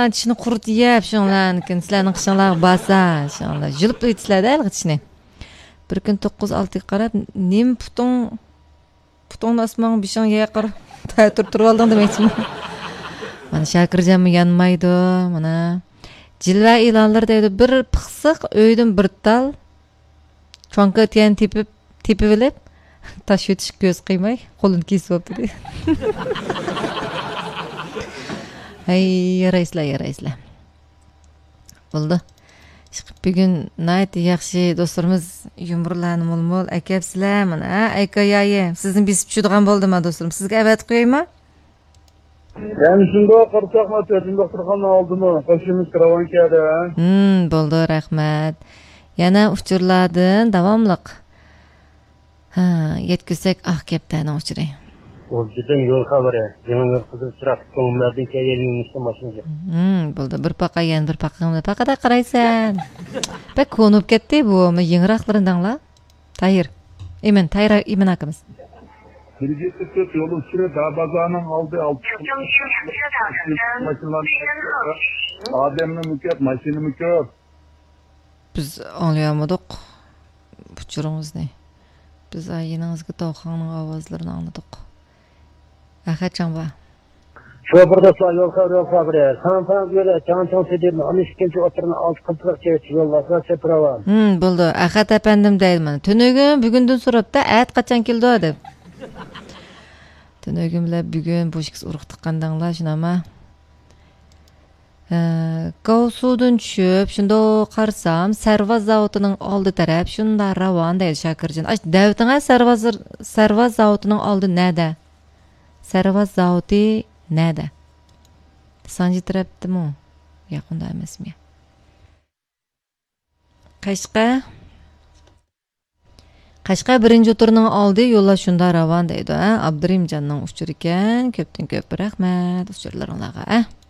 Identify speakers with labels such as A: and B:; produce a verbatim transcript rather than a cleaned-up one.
A: Şunlar dişini kurut yiyip, şunlar sizlarning qishinglarga basa, şunlar jilib o'tisizlar-da hali dishni. Bir kun to'qqiz olti qarab, nim putung putung osmon bishing yaqir tur turib olding demoqchiman. Mana Shakirjonmi yanmaydi, mana jilva e'lonlar deydi, bir piqsiq o'ydim bir tal chonka tiyan tepib tepib olib tash o'tish ko'z qiymay qo'lini kesib olibdi. Ay, yaraysizlar, yaraysizlar. Bo'ldi. Bugun nayt yaxshi do'stlarimiz yumurlarni mo'l-mo'l aytyapsizlar. Mana aykayayi, sizni besib tushadigan bo'ldimi do'stlarim? Sizga avat qo'yaymi?
B: Yani shunga qarsoqma to'rtinchi doktorxona oldimi? Qo'shimiz Kravankaga.
A: Hmm, bo'ldi, rahmat. Yana uchurlardan davomliq. Ha, yetkizsak ah kaptani uchiray.
B: O'zidan yo'l xabari. Yangi qiziq trafik ko'mlardan kelganingizda mashinaga.
A: Hmm, bo'ldi. Bir paqa yana bir paqamda paqada qaraysan. Bak ko'nib ketdi bu, yengroqlaringdanlar. Tayir. Emin, Tayir Emin akamiz.
B: Birinci tutup yolun süre daha bazanın aldı altı. Adem'in mükemmel, maşini mükemmel.
A: Biz anlayamadık. Buçurumuzni. Biz ayinizga to'xanning ovozlarini angladik. Axatcan va.
B: Şofördaşlar yol xabari yol xabari. San san böyle can can sedirni on ikkinchi o'tirni olti qilib çevir yo'llarga seprava.
A: Hmm, bo'ldi. Axat apandim deyman. Tunugim bugundan so'rabda, "At qachon keldi?" deb. Tunugim bilan bugun bo'shkiz urug' tiqqandanglar, shunama. Qovsudan tushib, shunda qarsam, Sarvaz zavodining oldi taraf shunda ravon deydi Shakirjon. Ay, Davtinga Sarvaz Sarvaz zavodining oldi nada? Sarvaz zavodi nada? Sanji tarafdimi? Yaqinda emasmi? Qashqa Qashqa birinchi o'tirning oldi yo'llar shunda ravon deydi. Abdurimjonning uchur ekan. Ko'pdan ko'p rahmat uchurlaringizga.